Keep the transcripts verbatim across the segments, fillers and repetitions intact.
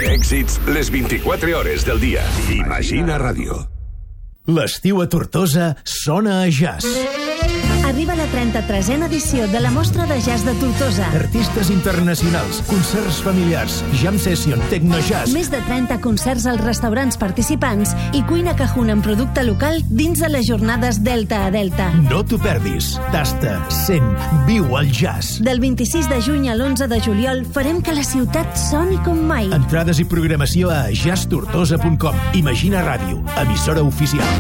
èxits les vint-i-quatre hores del dia. Imagina Ràdio. L'estiu a Tortosa sona a jazz. Arriba la trenta-tresena edició de la Mostra de Jazz de Tortosa. Artistes internacionals, concerts familiars, jam session, tecnojazz. Més de trenta concerts als restaurants participants i cuina cajun en producte local dins de les jornades Delta a Delta. No t'ho perdis. Tasta, sent, viu el jazz. Del vint-i-sis de juny a l'onze de juliol farem que la ciutat soni com mai. Entrades i programació a jazz tortosa punt com. Imagina Ràdio, emissora oficial.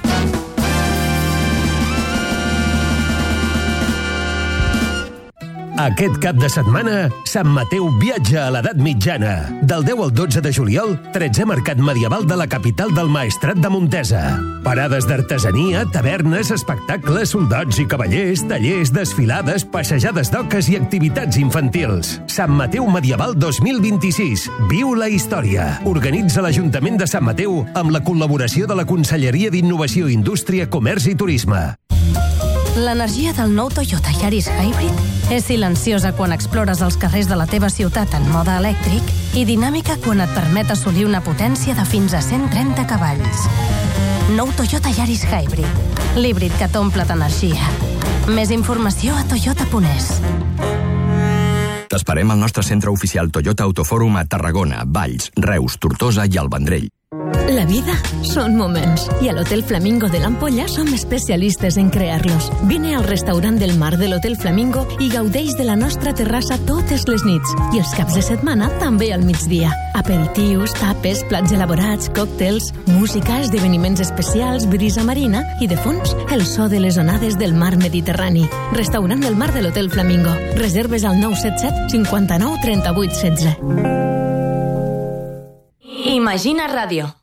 Aquest cap de setmana, Sant Mateu viatja a l'edat mitjana. Del deu al dotze de juliol, tretzè Mercat Medieval de la capital del Maestrat de Montesa. Parades d'artesania, tavernes, espectacles, soldats i cavallers, tallers, desfilades, passejades d'oques i activitats infantils. Sant Mateu Medieval dos mil vint-i-sis. Viu la història. Organitza l'Ajuntament de Sant Mateu amb la col·laboració de la Conselleria d'Innovació, Indústria, Comerç i Turisme. L'energia del nou Toyota Yaris Hybrid és silenciosa quan explores els carrers de la teva ciutat en mode elèctric i dinàmica quan et permet assolir una potència de fins a cent trenta cavalls. Nou Toyota Yaris Hybrid, l'híbrid que t'omple d'energia. Més informació a toyota punt es. T'esperem al nostre centre oficial Toyota Autofòrum a Tarragona, Valls, Reus, Tortosa i el Vendrell. La vida son momentos y al Hotel Flamingo de l'Ampolla som especialistes en crear-los. Vine al restaurant del mar de l'Hotel Flamingo i gaudeix de la nostra terrassa totes les nits i els caps de setmana també al migdia. Aperitius, tapes, plats elaborats, còctels, música, esdeveniments especials, brisa marina i, de fons, el so de les onades del mar Mediterrani. Restaurant del mar de l'Hotel Flamingo. Reserves al nou set set cinquanta-nou trenta-vuit setze. Imagina Ràdio.